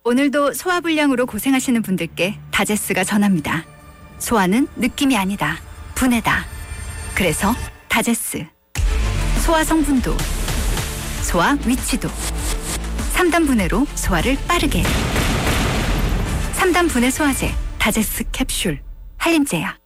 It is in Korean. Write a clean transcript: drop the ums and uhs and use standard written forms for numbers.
오늘도 소화불량으로 고생하시는 분들께 다제스가 전합니다. 소화는 느낌이 아니다. 분해다. 그래서 다제스. 소화 성분도, 소화 위치도 3단 분해로 소화를 빠르게. 3단 분해 소화제 다제스 캡슐 한림제약.